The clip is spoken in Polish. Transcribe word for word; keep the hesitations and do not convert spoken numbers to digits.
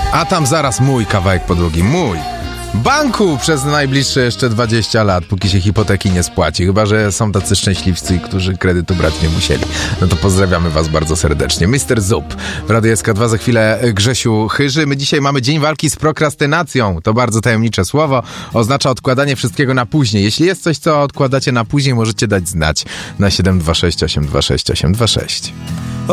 A tam zaraz mój kawałek podłogi, mój. Banku przez najbliższe jeszcze dwadzieścia lat, póki się hipoteki nie spłaci. Chyba że są tacy szczęśliwcy, którzy kredytu brać nie musieli. No to pozdrawiamy was bardzo serdecznie. mister Zup w Radiu S K dwa, za chwilę Grzesiu Chyży. My dzisiaj mamy Dzień Walki z Prokrastynacją. To bardzo tajemnicze słowo. Oznacza odkładanie wszystkiego na później. Jeśli jest coś, co odkładacie na później, możecie dać znać na siedem dwa sześć osiem dwa sześć osiem dwa sześć.